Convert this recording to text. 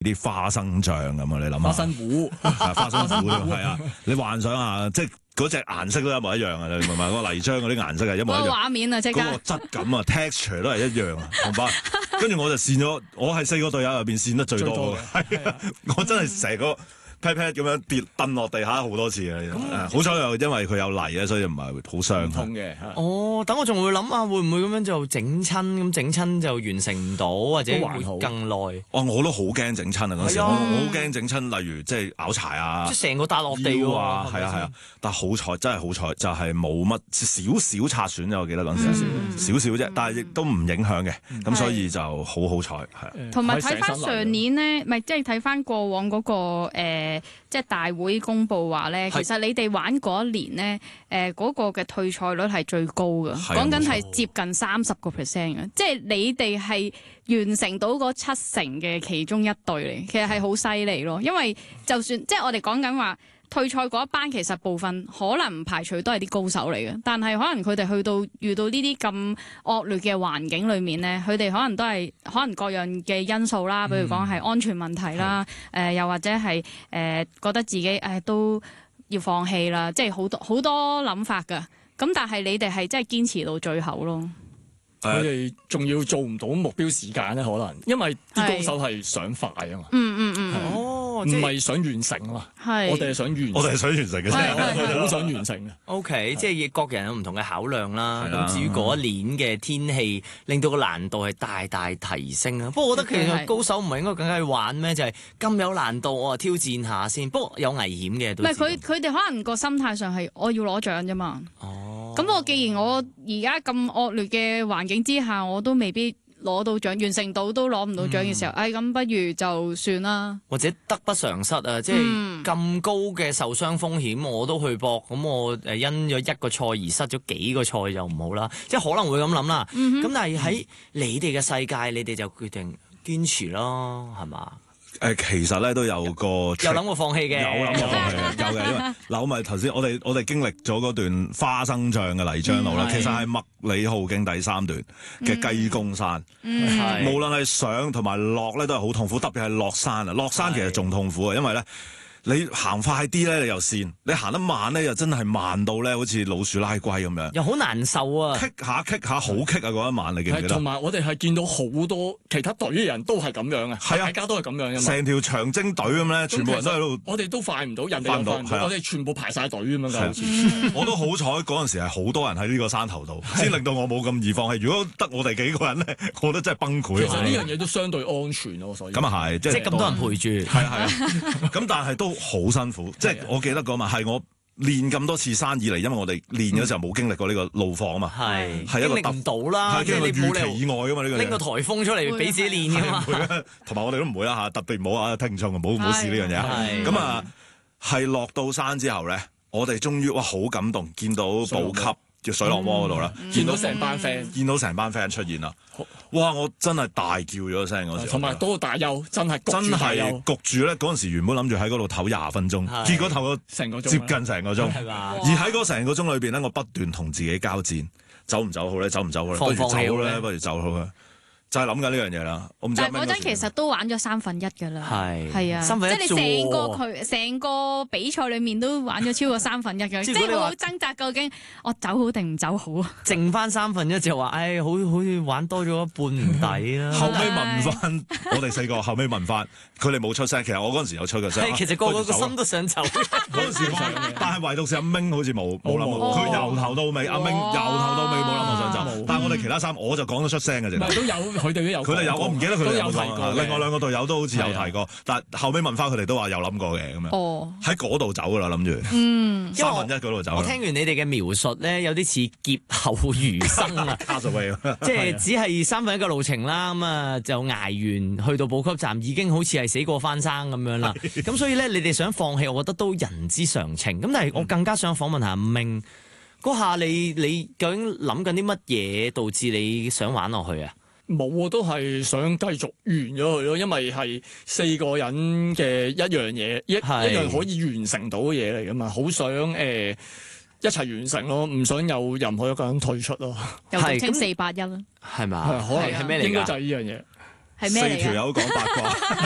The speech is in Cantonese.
啲花生醬咁啊！你諗下， 花生糊， 花生糊係啊！你幻想下，即係嗰隻顏色都一模一樣啊！你明唔明？個泥漿嗰啲顏色係一模一樣。 個畫面啊，即刻嗰個質感啊，texture 都係一樣啊，同埋跟住我就跣咗，我係4個隊友入邊跣得最多嘅，係啊！我真係成個 pat pat 咁樣跌蹬落地下好多次啊！好彩又因為佢有泥咧，所以唔係好傷痛嘅。 哦，等我仲會諗下，會唔會咁樣就整親？咁整親就完成唔到，或者會更耐。 哦，我都好驚整親啊！嗰時我好驚整親，例如即係拗柴啊， 即係成個笪落地喎。 係啊係啊，但係好彩，真係好彩，就係冇乜少少擦損啫。我記得嗰陣時少少啫，但係亦都唔影響嘅，咁所以就好彩係。 同埋睇翻上年咧，咪即係睇翻過往嗰個即係大會公佈話咧，其實你哋玩嗰一年咧，嗰個嘅退賽率係最高嘅，講緊係接近30%嘅，即係你哋係完成到嗰7成嘅其中一隊嚟，其實係好犀利咯。因為就算即係我哋講緊話退賽嗰一班，其實部分可能唔排除都係啲高手嚟嘅，但係可能佢哋遇到呢啲咁惡劣嘅環境裏面咧，佢哋可能都係可能各樣嘅因素啦，比如講係安全問題啦，又或者係覺得自己都要放棄啦，即係好多諗法㗎。咁但係你哋係真係堅持到最後咯。 佢哋仲要做唔到目標時間咧，可能因為啲高手係想快啊嘛。 哦， 唔係想完成啊嘛。我哋係想完成， 我哋係想完成嘅啫， 我哋好想完成嘅。 OK， 即係各人有唔同嘅考量啦。咁至於嗰一年嘅天氣，令到個難度係大大提升啦。不過我覺得其實高手唔係應該更加去玩咩？就係咁有難度，我挑戰下先。不過有危險嘅。 唔係佢哋可能個心態上係我要攞獎啫嘛。咁我既然我而家咁惡劣嘅環境之下，我都未必攞到獎，完成到都攞唔到獎嘅時候，咁不如就算啦。 或者得不償失啊！即係咁高嘅受傷風險，我都去搏，咁我因咗一個賽而失咗幾個賽就唔好啦。即係可能會咁諗啦。咁但係喺你哋嘅世界，你哋就決定堅持咯，係嘛？ 其實咧都有個有諗過放棄嘅， 有諗過放棄嘅，有嘅。因為嗱，我咪頭先我哋經歷咗嗰段花生醬嘅泥漿路啦，其實係麥理浩徑第3段嘅雞公山，無論係上同埋落咧都係好痛苦，特別係落山啊！落山其實仲痛苦啊，因為咧你行快啲咧，你又跣；你行得慢咧，又真係慢到咧，好似老鼠拉龜咁樣， 又好難受啊！ 棘下好棘啊！嗰一晚你記唔記得？ 同埋我哋係見到好多其他隊嘅人都係咁樣啊，大家都係咁樣嘅嘛。成條長征隊咁咧，全部人都喺度。 我哋都快唔到，人哋快唔到，我哋全部排晒隊咁樣好似。 我都好彩嗰陣時係好多人喺呢個山頭度，先令到我冇咁易放棄。如果得我哋幾個人咧，我都真係崩潰。 其實呢樣嘢都相對安全咯，所以咁啊係，即係咁多人陪住， 係啊。咁但係都好辛苦，即係我記得嗰晚係我練咁多次山以嚟，因為我哋練嗰時候冇經歷過呢個路況啊嘛，係一個經歷唔到啦， 即係你預期以外噶嘛呢個。 拎個颱風出嚟俾自己練噶嘛， 同埋我哋都唔會啦嚇，特別唔好啊聽眾唔好試呢樣嘢。咁啊係落到山之後咧，我哋終於好感動，見到補給叫水落窩嗰度啦， 見到成班 friend 出現啦。哇！我真係大叫咗聲嗰時， 同埋嗰個大休真係焗住咧。嗰陣時原本諗住喺嗰度唞20分鐘，結果唞咗成個鐘， 接近成個鐘。而喺嗰成個鐘裏邊咧，我不斷同自己交戰，走唔走好咧？走唔走好咧？不如走咧，不如走好啦。就係諗緊呢樣嘢啦。 但係嗰陣其實都玩咗1/3㗎啦，係啊，即係你成個比賽裡面都玩咗超過1/3㗎，即係好掙扎究竟我走好定唔走好啊？ 剩翻1/3就話，好似玩多咗一半唔抵啦。 後尾問翻我哋4個，後尾問翻佢哋冇出聲。其實我嗰陣時有出個聲。 其實個個心都想走嗰陣時，但係唯獨是阿明好似冇諗過，佢由頭到尾，阿明由頭到尾冇諗過想走。但係我哋其他3我就講得出聲嘅啫。 都有。佢哋都有， 我唔記得佢哋有提過。 另外2個隊友都好似有提過，但係後尾問翻佢哋都話有諗過嘅咁樣。喺嗰度走噶啦，諗住。1/3嗰度走。 我聽完你哋嘅描述咧，有啲似劫後餘生啊！即係只係1/3嘅路程啦，咁啊就捱完去到補給站，已經好似係死過翻生咁樣啦。咁所以咧，你哋想放棄，我覺得都人之常情。咁但係我更加想訪問下明嗰下，你究竟諗緊啲乜嘢導致你想玩落去啊？ 冇啊，都係想繼續完咗佢咯，因為係4個人嘅一樣嘢，一樣可以完成到嘅嘢嚟噶嘛，好想一齊完成咯，唔想有任何一個人退出咯。 又俗稱481啦， 係嘛？ 可能係咩嚟㗎？應該就係呢樣嘢。 係咩嚟㗎？ 4條友講八卦。